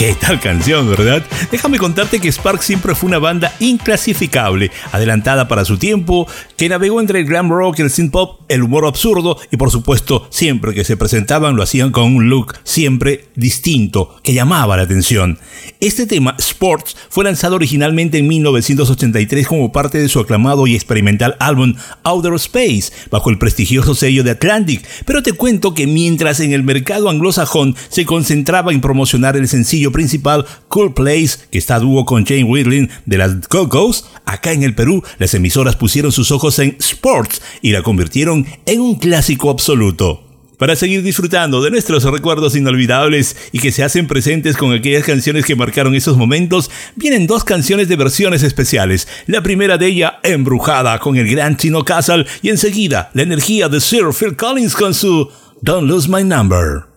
Qué tal canción, ¿verdad? Déjame contarte que Sparks siempre fue una banda inclasificable, adelantada para su tiempo, que navegó entre el glam rock, el synth pop, el humor absurdo y por supuesto siempre que se presentaban lo hacían con un look siempre distinto que llamaba la atención. Este tema, Sports, fue lanzado originalmente en 1983 como parte de su aclamado y experimental álbum Outer Space, bajo el prestigioso sello de Atlantic, pero te cuento que mientras en el mercado anglosajón se concentraba en promocionar el sencillo principal Cool Place, que está a dúo con Jane Whirling de las Go-Go's, acá en el Perú las emisoras pusieron sus ojos en Sports y la convirtieron en un clásico absoluto. Para seguir disfrutando de nuestros recuerdos inolvidables y que se hacen presentes con aquellas canciones que marcaron esos momentos, vienen dos canciones de versiones especiales. La primera de ella, Embrujada, con el gran Chino Casal, y enseguida la energía de Sir Phil Collins con su Don't Lose My Number.